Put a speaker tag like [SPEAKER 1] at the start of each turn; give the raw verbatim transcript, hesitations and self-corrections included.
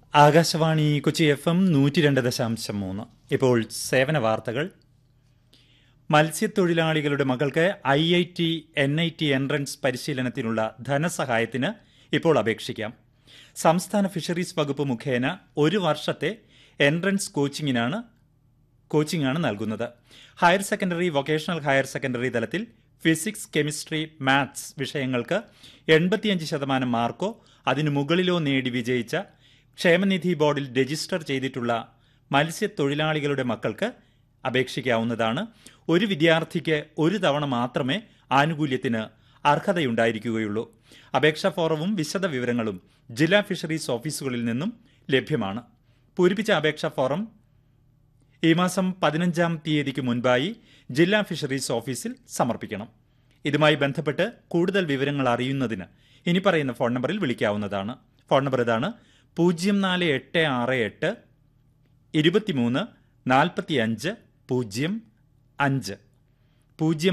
[SPEAKER 1] Akashvani Kochi F M നൂറ്റി രണ്ട് ദശാംശം മൂന്ന്. ഇപ്പോൾ സേവന വാർത്തകൾ. മത്സ്യത്തൊഴിലാളികളുടെ മക്കൾക്ക് I I T N I T entrance പരിശീലനത്തിനുള്ള ധനസഹായത്തിന് ഇപ്പോൾ അപേക്ഷിക്കാം. സംസ്ഥാന ഫിഷറീസ് വകുപ്പ് മുഖേന ഒരു വർഷത്തെ എൻട്രൻസ് കോച്ചിങ്ങിനാണ് കോച്ചിങ്ങാണ് നൽകുന്നത്. Higher secondary, vocational higher secondary തലത്തിൽ ഫിസിക്സ്, കെമിസ്ട്രി, മാത്സ് വിഷയങ്ങൾക്ക് എൺപത്തിയഞ്ച് ശതമാനം മാർക്കോ അതിനു മുകളിലോ നേടി വിജയിച്ച ക്ഷേമനിധി ബോർഡിൽ രജിസ്റ്റർ ചെയ്തിട്ടുള്ള മത്സ്യത്തൊഴിലാളികളുടെ മക്കൾക്ക് അപേക്ഷിക്കാവുന്നതാണ്. ഒരു വിദ്യാർത്ഥിക്ക് ഒരു തവണ മാത്രമേ ആനുകൂല്യത്തിന് അർഹതയുണ്ടായിരിക്കുകയുള്ളൂ. അപേക്ഷാ ഫോറവും വിശദ വിവരങ്ങളും ജില്ലാ ഫിഷറീസ് ഓഫീസുകളിൽ നിന്നും ലഭ്യമാണ്. പൂരിപ്പിച്ച അപേക്ഷാ ഫോറം ഈ മാസം പതിനഞ്ചാം തീയതിക്ക് മുൻപായി ജില്ലാ ഫിഷറീസ് ഓഫീസിൽ സമർപ്പിക്കണം. ഇതുമായി ബന്ധപ്പെട്ട് കൂടുതൽ വിവരങ്ങൾ അറിയുന്നതിന് ഇനി പറയുന്ന ഫോൺ നമ്പറിൽ വിളിക്കാവുന്നതാണ്. ഫോൺ നമ്പർ ഇതാണ്: പൂജ്യം നാല് എട്ട് ആറ് എട്ട് ഇരുപത്തിമൂന്ന് നാൽപ്പത്തി അഞ്ച് പൂജ്യം അഞ്ച് പൂജ്യം